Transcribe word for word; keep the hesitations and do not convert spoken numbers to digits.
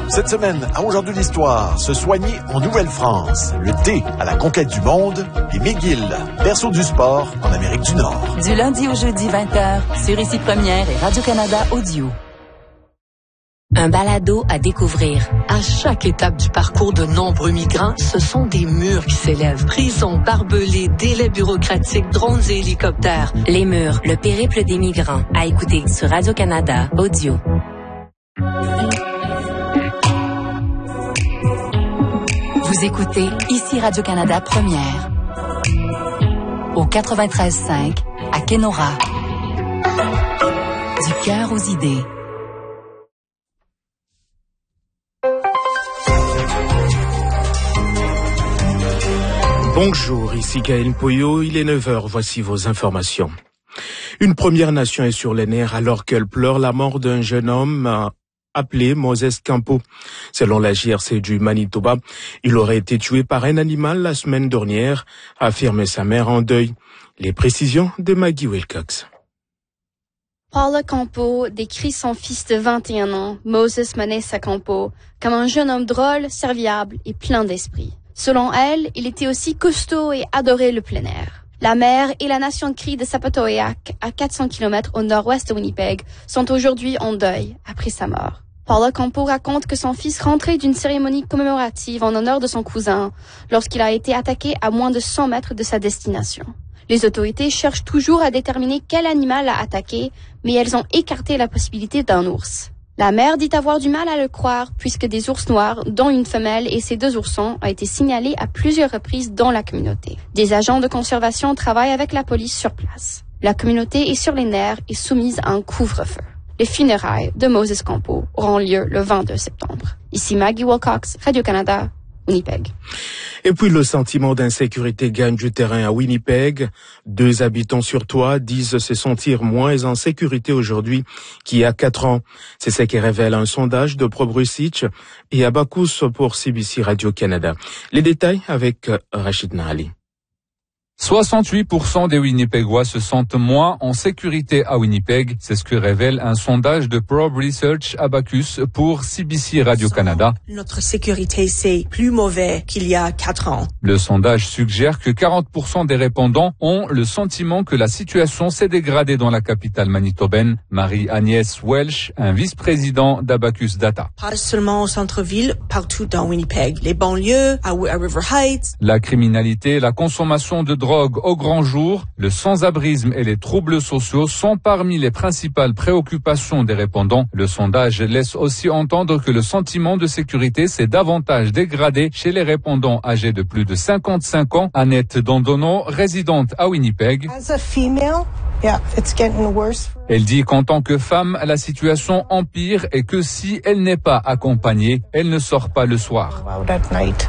Cette semaine, à Aujourd'hui l'Histoire, se soigner en Nouvelle-France, le thé à la conquête du monde et McGill, berceau du sport en Amérique du Nord. Du lundi au jeudi vingt heures, sur Ici Première et Radio-Canada Audio. Un balado à découvrir. À chaque étape du parcours de nombreux migrants, ce sont des murs qui s'élèvent. Prisons, barbelés, délais bureaucratiques, drones et hélicoptères. Les murs, le périple des migrants. À écouter sur Radio-Canada Audio. Vous écoutez Ici Radio-Canada Première. Au quatre-vingt-treize cinq, à Kenora. Du cœur aux idées. Bonjour, ici Gaël Poyo, il est neuf heures, voici vos informations. Une Première Nation est sur les nerfs alors qu'elle pleure la mort d'un jeune homme appelé Moses Campo. Selon la J R C du Manitoba, il aurait été tué par un animal la semaine dernière, a affirmé sa mère en deuil. Les précisions de Maggie Wilcox. Paula Campo décrit son fils de vingt et un ans, Moses Manessa Campo, comme un jeune homme drôle, serviable et plein d'esprit. Selon elle, il était aussi costaud et adorait le plein air. La mer et la nation crie de Sapatoyak, à quatre cents kilomètres au nord-ouest de Winnipeg, sont aujourd'hui en deuil après sa mort. Paula Campo raconte que son fils rentrait d'une cérémonie commémorative en honneur de son cousin lorsqu'il a été attaqué à moins de cent mètres de sa destination. Les autorités cherchent toujours à déterminer quel animal l'a attaqué, mais elles ont écarté la possibilité d'un ours. La mère dit avoir du mal à le croire puisque des ours noirs, dont une femelle et ses deux oursons, ont été signalés à plusieurs reprises dans la communauté. Des agents de conservation travaillent avec la police sur place. La communauté est sur les nerfs et soumise à un couvre-feu. Les funérailles de Moses Campo auront lieu le vingt-deux septembre. Ici Maggie Wilcox, Radio-Canada, Winnipeg. Et puis le sentiment d'insécurité gagne du terrain à Winnipeg. Deux habitants sur trois disent se sentir moins en sécurité aujourd'hui qu'il y a quatre ans. C'est ce qui révèle un sondage de ProBrussitch et Abacus pour C B C Radio-Canada. Les détails avec Rachid Nahali. soixante-huit pour cent des Winnipégois se sentent moins en sécurité à Winnipeg. C'est ce que révèle un sondage de Probe Research Abacus pour C B C Radio-Canada. Notre sécurité, c'est plus mauvais qu'il y a quatre ans. Le sondage suggère que quarante pour cent des répondants ont le sentiment que la situation s'est dégradée dans la capitale manitobaine. Marie-Agnès Welch, un vice-président d'Abacus Data. Pas seulement au centre-ville, partout dans Winnipeg. Les banlieues, à River Heights. La criminalité, la consommation de drogue au grand jour, le sans-abrisme et les troubles sociaux sont parmi les principales préoccupations des répondants. Le sondage laisse aussi entendre que le sentiment de sécurité s'est davantage dégradé chez les répondants âgés de plus de cinquante-cinq ans. Annette Dondono, résidente à Winnipeg. As a female, yeah, it's getting worse. Elle dit qu'en tant que femme, la situation empire et que si elle n'est pas accompagnée, elle ne sort pas le soir.